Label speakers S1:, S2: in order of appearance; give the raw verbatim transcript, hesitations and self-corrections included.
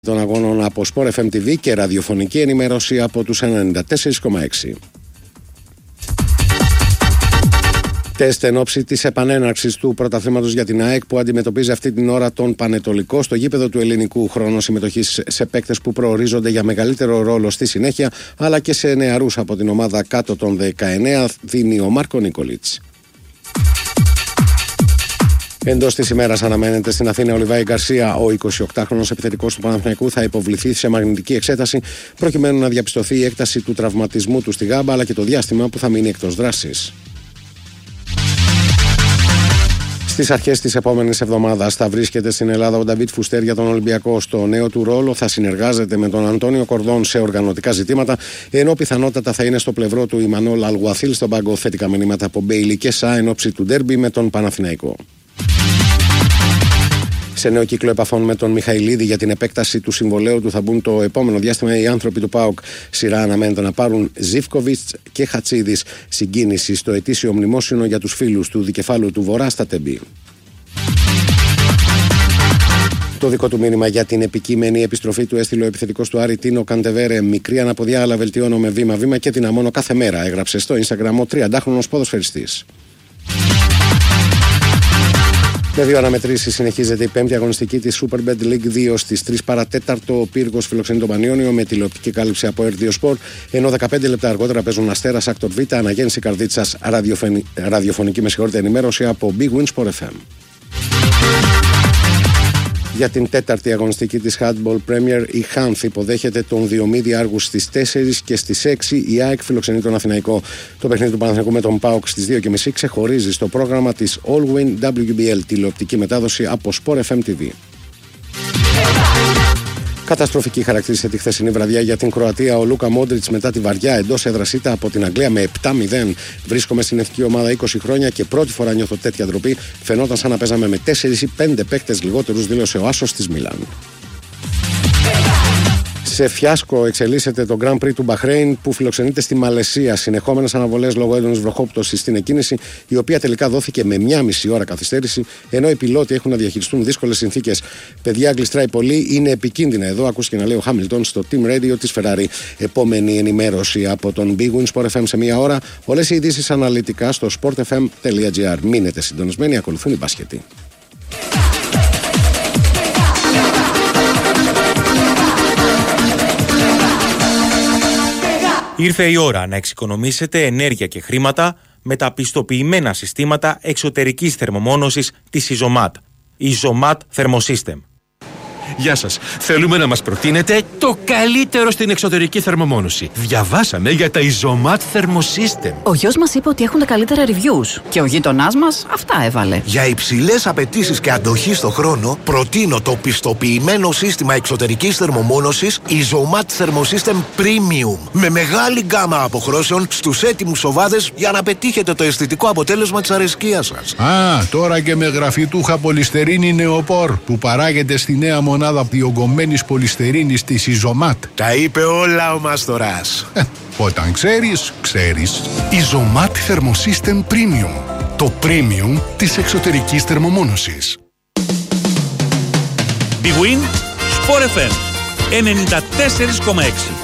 S1: των αγώνων από Sport εφ εμ τι βι και ραδιοφωνική ενημέρωση από τους ενενήντα τέσσερα κόμμα έξι. Τεστ εν ώψη της επανέναρξης του πρωταθλήματος για την ΑΕΚ που αντιμετωπίζει αυτή την ώρα τον Πανετολικό στο γήπεδο του Ελληνικού. Χρόνο συμμετοχής σε παίκτες που προορίζονται για μεγαλύτερο ρόλο στη συνέχεια, αλλά και σε νεαρούς από την ομάδα κάτω των δεκαεννέα, δίνει ο Μάρκο Νίκολιτς. Εντός της ημέρας αναμένεται στην Αθήνα ο Λιβάη Γκαρσία. Ο εικοσιοκτάχρονος επιθετικός του Παναθηναϊκού θα υποβληθεί σε μαγνητική εξέταση προκειμένου να διαπιστωθεί η έκταση του τραυματισμού του στη γάμπα αλλά και το διάστημα που θα μείνει εκτός δράσης. Στις αρχές της επόμενης εβδομάδας θα βρίσκεται στην Ελλάδα ο Νταβίτ Φουστέρ για τον Ολυμπιακό. Στο νέο του ρόλο θα συνεργάζεται με τον Αντώνιο Κορδόν σε οργανωτικά ζητήματα, ενώ πιθανότατα θα είναι στο πλευρό του Ιμανόλ Αλγουαθίλ στον πάγκο. Θετικά μηνύματα από Μπέιλι και Σα εν ώψη του ντέρμπι με τον Παναθηναϊκό. Σε νέο κύκλο επαφών με τον Μιχαηλίδη για την επέκταση του συμβολαίου του θα μπουν το επόμενο διάστημα οι άνθρωποι του ΠΑΟΚ. Σειρά αναμένεται να πάρουν Ζίβκοβιτς και Χατσίδης. Συγκίνηση στο ετήσιο μνημόσυνο για τους φίλους του δικεφάλου του Βορρά στα Τεμπή. Το δικό του μήνυμα για την επικείμενη επιστροφή του έστειλε ο επιθετικός του Άρη Τίνο Καντεβέρε. Μικρή αναποδιά, αλλά βελτιώνομαι βήμα-βήμα και δυναμώνω κάθε μέρα. Έγραψε στο Instagram ο τριαντάχρονος ποδοσφαιριστής. Με δύο αναμετρήσεις συνεχίζεται η πέμπτη αγωνιστική της SuperBet League δύο στις τρεις παρά τέταρτο. Ο Πύργος φιλοξενεί τον Πανιόνιο με τηλεοπτική κάλυψη από Ερ δύο Sport, ενώ δεκαπέντε λεπτά αργότερα παίζουν Αστέρας Άκτορ Β, Αναγέννηση Καρδίτσας, ραδιοφωνική, ραδιοφωνική με συγχωρείτε ενημέρωση από Big Win Sport εφ εμ. Για την τέταρτη αγωνιστική της Handball Premier, η Χάνθ υποδέχεται τον Διομήδη Άργους στις τέσσερις και στις έξι η ΑΕΚ φιλοξενεί τον Αθηναϊκό. Το παιχνίδι του Παναθηναϊκού με τον ΠΑΟΚ στις δύο και μισή ξεχωρίζει στο πρόγραμμα της All Win ντάμπλιου μπι ελ, τηλεοπτική μετάδοση από Sport εφ εμ τι βι. Καταστροφική χαρακτήρισε τη χθεσινή βραδιά για την Κροατία ο Λούκα Μόντριτς μετά τη βαριά εντός έδρας ήττα από την Αγγλία με επτά μηδέν. Βρίσκομαι στην εθνική ομάδα είκοσι χρόνια και πρώτη φορά νιώθω τέτοια ντροπή. Φαινόταν σαν να παίζαμε με τέσσερις ή πέντε παίκτες λιγότερους, δήλωσε ο άσος της Μίλαν. Σε φιάσκο εξελίσσεται το Grand Prix του Μπαχρέιν που φιλοξενείται στη Μαλαισία. Συνεχόμενες αναβολές λόγω έντονης βροχόπτωσης στην εκκίνηση, η οποία τελικά δόθηκε με μία μισή ώρα καθυστέρηση, ενώ οι πιλότοι έχουν να διαχειριστούν δύσκολες συνθήκες. Παιδιά, γλιστράει πολύ, είναι επικίνδυνα εδώ, ακούστηκε να λέει ο Χάμιλτον στο Team Radio της Ferrari. Επόμενη ενημέρωση από τον Big Win Sport εφ εμ σε μία ώρα. Όλες οι ειδήσεις αναλυτικά στο sport f m τελεία g r. Μείνετε συντονισμένοι, ακολουθούν οι μπάσκετοι.
S2: Ήρθε η ώρα να εξοικονομήσετε ενέργεια και χρήματα με τα πιστοποιημένα συστήματα εξωτερικής θερμομόνωσης της Isomat. Isomat Thermosystem.
S3: Γεια σας. Θέλουμε να μας προτείνετε το καλύτερο στην εξωτερική θερμομόνωση. Διαβάσαμε για τα Isomat Thermosystem.
S4: Ο γιος μας είπε ότι έχουν τα καλύτερα reviews και ο γείτονάς μας αυτά έβαλε.
S5: Για υψηλές απαιτήσεις και αντοχή στο χρόνο, προτείνω το πιστοποιημένο σύστημα εξωτερικής θερμομόνωσης Isomat Thermosystem Premium. Με μεγάλη γκάμα αποχρώσεων στους έτοιμους οβάδες για να πετύχετε το αισθητικό αποτέλεσμα της αρεσκίας σας.
S6: Α, τώρα και με γραφιτούχα πολυστερίνη νεοπόρ που παράγεται στη νέα μονάδα διογκωμένης πολυστερίνης της Isomat.
S5: Τα είπε όλα ο Μαστοράς.
S6: Ε, όταν ξέρεις, ξέρεις.
S7: Isomat Thermosystem Premium. Το premium της εξωτερικής θερμομόνωσης.
S8: Big Win Sport εφ εμ ενενήντα τέσσερα κόμμα έξι.